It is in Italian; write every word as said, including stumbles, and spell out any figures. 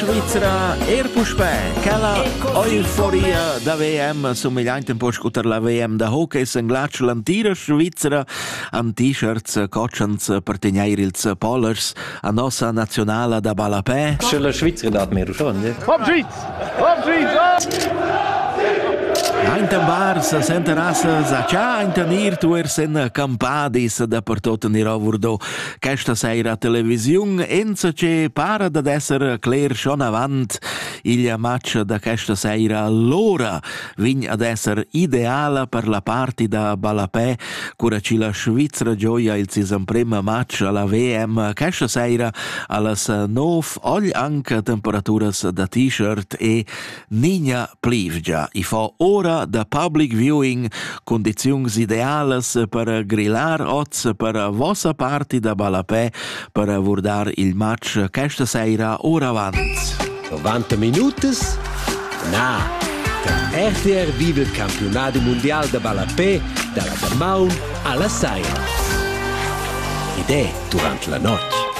Svizzera er puspè, quella euforia da V M somigliante un po' scuter la V M da hockey sen glatsch l'antira Svizzera an t-shirts, cotchens, pertegnairils, pollers, a nossa nazionala da balapè. C'è la Svizzera dat mero schon, ne? Kom Schweiz! Kom Schweiz! Ainten bars, sente rasa, sa cia ainten ir tuer sen campadis da per tot nirovurdo. Questa sera televisiun, enza ce para da esser cler schon avant. Il match da questa sera l'ora vign ad esser ideala per la parti da balapè, cura ci la Svizzera gioia il sisam prima match alla V M questa sera allas nov ogl anche temperaturas da t-shirt e nigna plivgia. I fa ora da public viewing, condizions idealas per grillar oz per vossa parti da balapè per vurdar il match questa sera ora avant. novanta minutos? Na, der R T R vive il campionato mondiale da balapè dalla Damaun alla Saira. Ed è durante la notte.